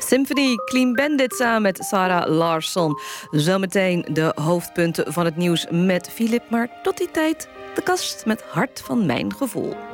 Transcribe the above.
Symphony, Clean Bandit samen met Sarah Larsson. Zometeen de hoofdpunten van het nieuws met Filip. Maar tot die tijd de kast met Hart van Mijn Gevoel.